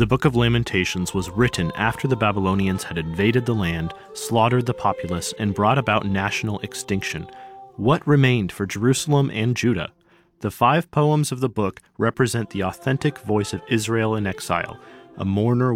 The Book of Lamentations was written after the Babylonians had invaded the land, slaughtered the populace, and brought about national extinction. What remained for Jerusalem and Judah? The 5 poems of the book represent the authentic voice of Israel in exile, a mourner